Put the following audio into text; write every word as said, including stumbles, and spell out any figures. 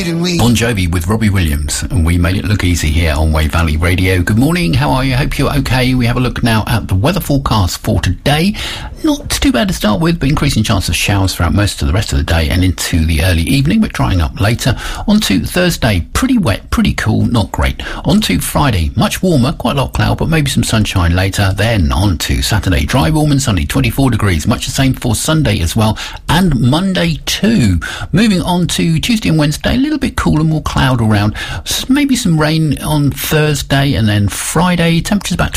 didn't we? Bon Jovi with Robbie Williams, and we made it look easy here on Wave Valley Radio. Good morning, how are you? Hope you're okay. We have a look now at the weather forecast for today. Not too bad to start with, but increasing chance of showers throughout most of the rest of the day and into the early evening, but drying up later. On to Thursday, pretty wet, pretty cool, not great. On to Friday, much warmer, quite a lot of cloud, but maybe some sunshine later. Then on to Saturday, dry, warm and sunny, twenty-four degrees, much the same for Sunday as well, and Monday too. Moving on to Tuesday and Wednesday, a little bit cooler, more cloud around, maybe some rain on Thursday, and then Friday, temperatures about